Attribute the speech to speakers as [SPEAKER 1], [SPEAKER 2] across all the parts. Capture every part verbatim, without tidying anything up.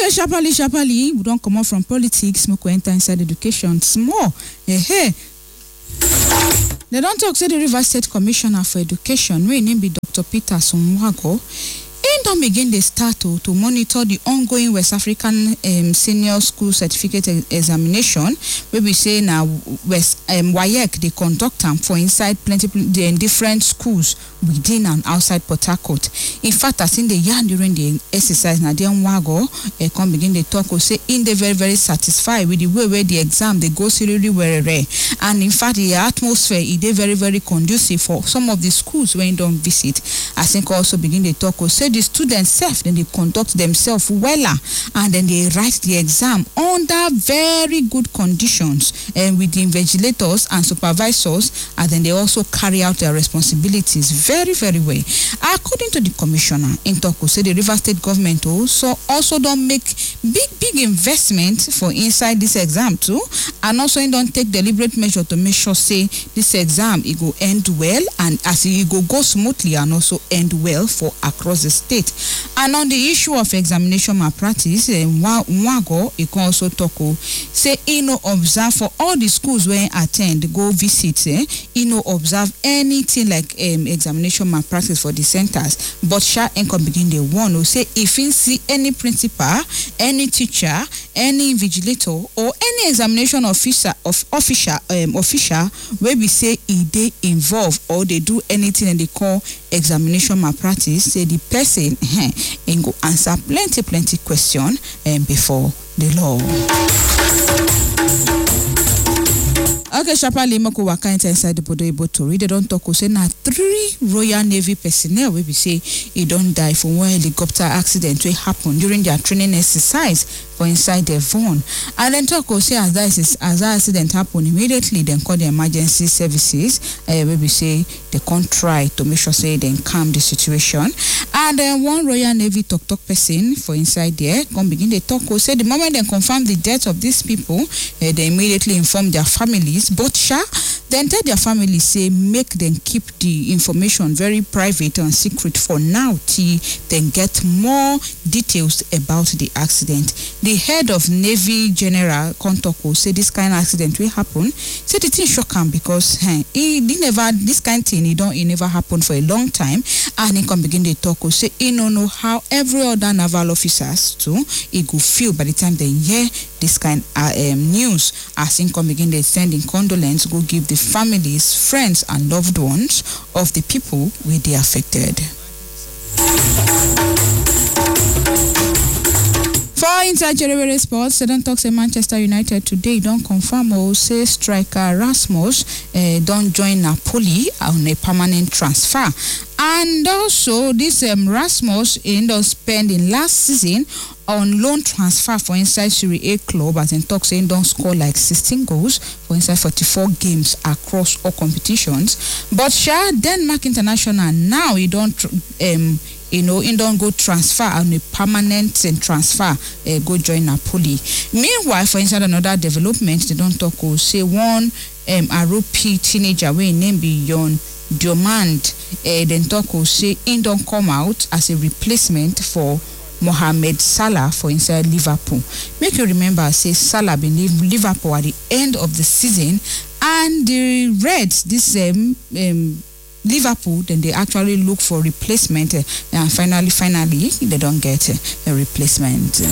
[SPEAKER 1] Okay, sharply, sharply, we don't come out from politics, we enter inside education small. Hey, hey. They don't talk, say the Rivers State Commissioner for Education, we name be Doctor Peter Somwago. He don't begin the start to, to monitor the ongoing West African um, Senior School Certificate e- Examination, where we say now West um, W A E C they conduct them for inside plenty the different schools within and outside Port Harcourt. In fact, I seen the yarn during the exercise now they Wago uh, come begin the talk or say in the very very satisfied with the way where the exam they go seriously very rare, and in fact the atmosphere is they very very conducive for some of the schools when don't visit. I think also begin the talk or say the students self then they conduct themselves well and then they write the exam under very good conditions and uh, with the invigilators and supervisors, and then they also carry out their responsibilities very very well. According to the commissioner in Toko, say the River State government also also don't make big big investment for inside this exam too, and also don't take deliberate measure to make sure say this exam it go end well and as it go go smoothly and also end well for across the state. And on the issue of examination malpractice, uh, Wago it can also talk say he no observe for all the schools where attend go visit, eh, he no observe anything like um, examination malpractice for the centers, but sha ain't come begin the one who say if he see any principal, any teacher, any invigilator or any examination officer of official um, official where we say he they involve or they do anything and they call examination malpractice, say the person eh, and go answer plenty plenty question um, before the law. Okay, sharply, Moko Waka inside the Bodo Ibo Tori. They don't talk, say now three Royal Navy personnel will be say he don't die from one helicopter accident will happen during their training exercise for inside their phone. And then talk, say as that is as that accident happened immediately, then call the emergency services. Uh, will be say they can't try to make sure say they calm the situation. And then one Royal Navy talk talk person for inside there come begin they talk, say the moment they confirm the death of these people, uh, they immediately inform their families. But sha, then tell their family say make them keep the information very private and secret for now till then get more details about the accident. The head of Navy General Kontoko say this kind of accident will happen. Say the thing shock him because hey, he, he never this kind of thing he don't it never happened for a long time, and he can begin to talk or say he don't know how every other naval officers too he go feel by the time they hear this kind of um, news. As in come begin they sending condolence go give the families, friends and loved ones of the people where they affected. For inside Jerry Sports, they don't talk say Manchester United today don't confirm or say striker Rasmus uh, don't join Napoli on a permanent transfer. And also this um, Rasmus ended up spending last season on loan transfer for inside Serie A club, as in talk saying don't score like sixteen goals for inside forty-four games across all competitions. But Sha Denmark International now he don't um you know, he don't go transfer on a permanent and transfer, uh, go join Napoli. Meanwhile, for instance, another development, they don't talk or say one um, Aropi teenager way named beyond Diomand, uh, then talk or say he don't come out as a replacement for Mohamed Salah for inside Liverpool. Make you remember, say Salah been leave Liverpool at the end of the season, and the Reds, this um, um Liverpool, then they actually look for replacement, uh, and finally, finally, they don't get uh, a replacement.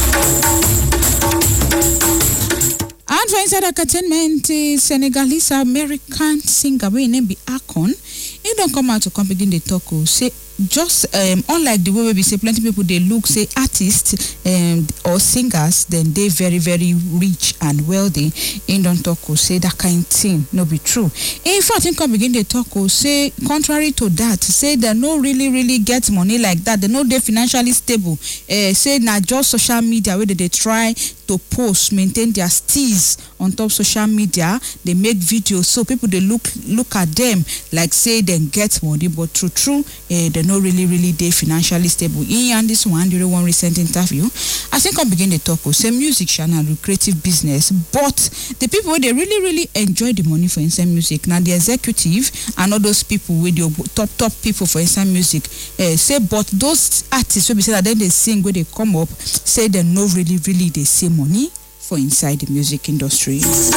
[SPEAKER 1] And for inside entertainment, uh, Senegalese American singer we name be Akon. He don't come out to come begin the talk. Say just um, unlike the way we say plenty people they look say artists um, or singers, then they very very rich and wealthy. In don't talk or say that kind of thing no be true. In fact, in come begin the talk or say contrary to that, say they no really really get money like that. They know they financially stable. Uh, say not just social media where they try to post, maintain their steez on top social media. They make videos so people they look look at them like say they get money, but true true uh, they no really really dey financially stable. He and this one during one recent interview, I think I begin the talk o say music channel lucrative business, but the people wey dey really really enjoy the money for inside music na the executive and all those people wey the top top people for inside music uh, say, but those artists wey be say that then they sing wey they come up say they no really really dey see money for inside the music industry.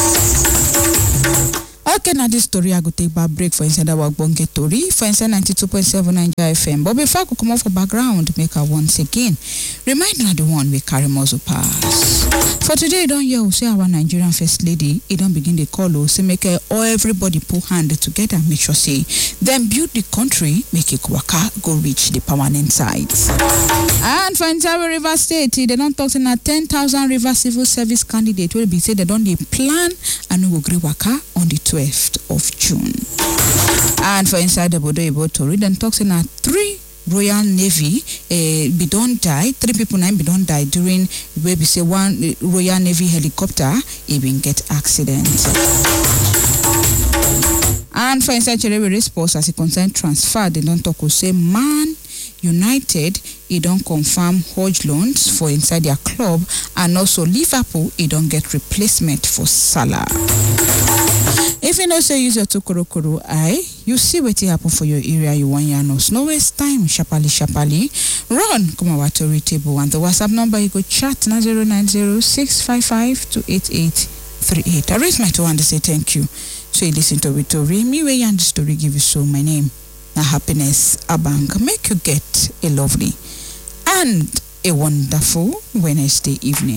[SPEAKER 1] Okay, now this story I go take back break for inside our Bonge Tori for inside ninety-two point seven Nigeria F M. But before I go come off for background, make her once again remind now the one we carry muzzle pass. For today, you don't hear say our Nigerian first lady, it don't begin the call o say make all everybody put hand together, make sure say then build the country, make it waka go reach the permanent sites. And for entire River State, they don't talk to ten thousand River Civil Service candidate will be say they don't they plan and will agree waka on the twelfth of June. And for inside the Bodo Ebo Tori, then talks in a three Royal Navy uh, be don't die, three people nine be don't die during where we say one uh, Royal Navy helicopter even get accident. And for inside Cherewe response as a concern transfer, they don't talk to say Man United, it don't confirm Hodge loans for inside their club, and also Liverpool, it don't get replacement for Salah. If you know say use your Tokorokoro eye, you see what happen for your area you want ya know. No waste time, shapali shapali. Run, come our Tori table and the WhatsApp number you go chat na zero nine zero six five five two eight eight three eight. I raise my two hand to say thank you. So you listen to it Tori. Me way and the story give you so my name. Na Happiness Abang. Make you get a lovely and a wonderful Wednesday evening.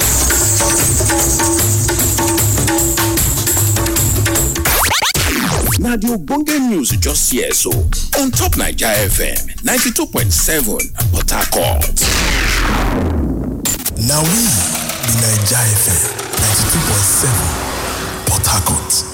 [SPEAKER 2] Now the Ogbonge news just here so on Top Nigeria F M ninety-two point seven Port Harcourt.
[SPEAKER 3] Now we the Nigeria F M ninety-two point seven Port Harcourt.